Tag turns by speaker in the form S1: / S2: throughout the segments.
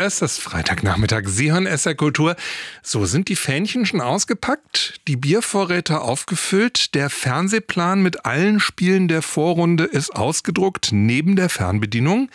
S1: Es ist Freitagnachmittag, Sie hören SR Kultur. So, sind die Fähnchen schon ausgepackt, die Biervorräte aufgefüllt, der Fernsehplan mit allen Spielen der Vorrunde ist ausgedruckt, neben der Fernbedienung?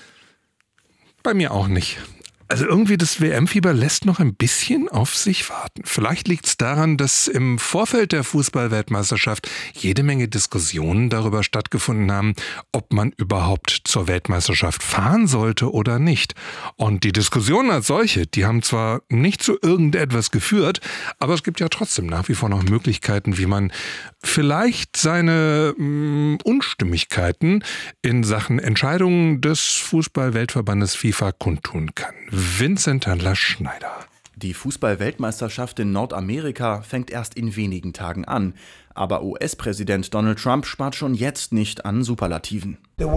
S1: Bei mir auch nicht. Also irgendwie das WM-Fieber lässt noch ein bisschen auf sich warten. Vielleicht liegt es daran, dass im Vorfeld der Fußball-Weltmeisterschaft jede Menge Diskussionen darüber stattgefunden haben, ob man überhaupt zur Weltmeisterschaft fahren sollte oder nicht. Und die Diskussionen als solche, die haben zwar nicht zu irgendetwas geführt, aber es gibt ja trotzdem nach wie vor noch Möglichkeiten, wie man vielleicht seine Unstimmigkeiten in Sachen Entscheidungen des Fußball-Weltverbandes FIFA kundtun kann. Vincent Handler-Schneider.
S2: Die Fußball-Weltmeisterschaft in Nordamerika fängt erst in wenigen Tagen an. Aber US-Präsident Donald Trump spart schon jetzt nicht an Superlativen.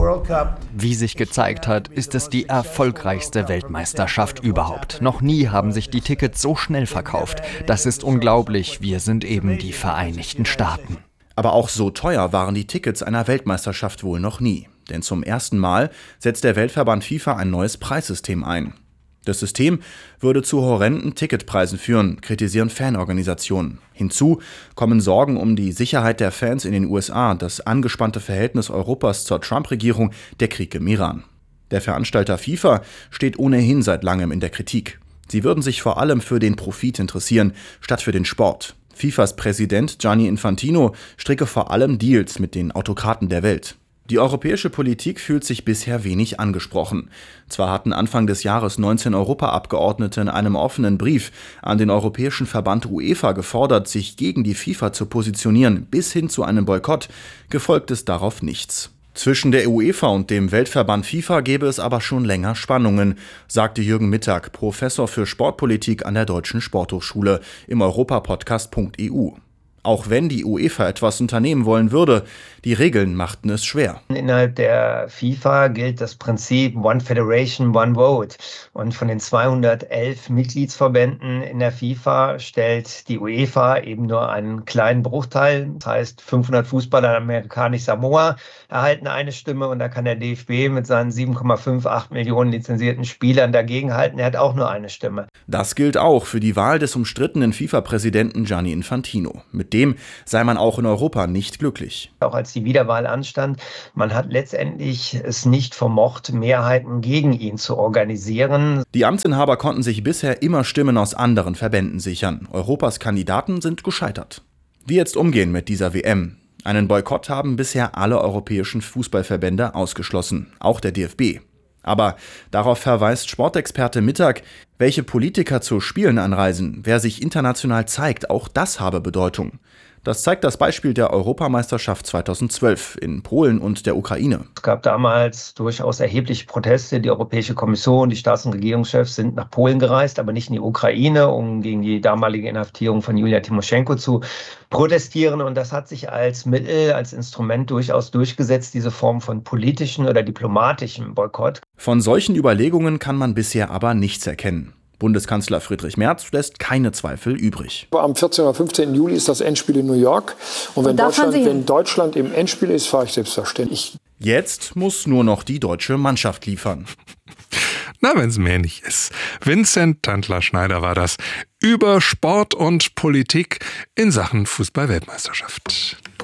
S3: Wie sich gezeigt hat, ist es die erfolgreichste Weltmeisterschaft überhaupt. Noch nie haben sich die Tickets so schnell verkauft. Das ist unglaublich. Wir sind eben die Vereinigten Staaten.
S2: Aber auch so teuer waren die Tickets einer Weltmeisterschaft wohl noch nie. Denn zum ersten Mal setzt der Weltverband FIFA ein neues Preissystem ein. Das System würde zu horrenden Ticketpreisen führen, kritisieren Fanorganisationen. Hinzu kommen Sorgen um die Sicherheit der Fans in den USA, das angespannte Verhältnis Europas zur Trump-Regierung, der Krieg im Iran. Der Veranstalter FIFA steht ohnehin seit langem in der Kritik. Sie würden sich vor allem für den Profit interessieren, statt für den Sport. FIFAs Präsident Gianni Infantino stricke vor allem Deals mit den Autokraten der Welt. Die europäische Politik fühlt sich bisher wenig angesprochen. Zwar hatten Anfang des Jahres 19 Europaabgeordnete in einem offenen Brief an den Europäischen Verband UEFA gefordert, sich gegen die FIFA zu positionieren, bis hin zu einem Boykott, gefolgt ist darauf nichts. Zwischen der UEFA und dem Weltverband FIFA gäbe es aber schon länger Spannungen, sagte Jürgen Mittag, Professor für Sportpolitik an der Deutschen Sporthochschule im Europapodcast.eu. Auch wenn die UEFA etwas unternehmen wollen würde, die Regeln machten es schwer.
S4: Innerhalb der FIFA gilt das Prinzip One Federation, One Vote. Und von den 211 Mitgliedsverbänden in der FIFA stellt die UEFA eben nur einen kleinen Bruchteil. Das heißt, 500 Fußballer in Amerikanisch-Samoa erhalten eine Stimme und da kann der DFB mit seinen 7,58 Millionen lizenzierten Spielern dagegenhalten. Er hat auch nur eine Stimme.
S2: Das gilt auch für die Wahl des umstrittenen FIFA-Präsidenten Gianni Infantino. Mit dem sei man auch in Europa nicht glücklich.
S4: Auch als die Wiederwahl anstand, man hat letztendlich es nicht vermocht, Mehrheiten gegen ihn zu organisieren.
S2: Die Amtsinhaber konnten sich bisher immer Stimmen aus anderen Verbänden sichern. Europas Kandidaten sind gescheitert. Wie jetzt umgehen mit dieser WM? Einen Boykott haben bisher alle europäischen Fußballverbände ausgeschlossen, auch der DFB. Aber darauf verweist Sportexperte Mittag, welche Politiker zu Spielen anreisen, wer sich international zeigt, auch das habe Bedeutung. Das zeigt das Beispiel der Europameisterschaft 2012 in Polen und der Ukraine.
S4: Es gab damals durchaus erhebliche Proteste. Die Europäische Kommission, die Staats- und Regierungschefs sind nach Polen gereist, aber nicht in die Ukraine, um gegen die damalige Inhaftierung von Julia Timoschenko zu protestieren. Und das hat sich als Mittel, als Instrument durchaus durchgesetzt, diese Form von politischen oder diplomatischen Boykott.
S2: Von solchen Überlegungen kann man bisher aber nichts erkennen. Bundeskanzler Friedrich Merz lässt keine Zweifel übrig.
S5: Am 14. oder 15. Juli ist das Endspiel in New York. Und wenn Deutschland im Endspiel ist, fahre ich selbstverständlich.
S2: Jetzt muss nur noch die deutsche Mannschaft liefern.
S1: Na, wenn es mehr nicht ist. Vincent Handler-Schneider war das über Sport und Politik in Sachen Fußball-Weltmeisterschaft.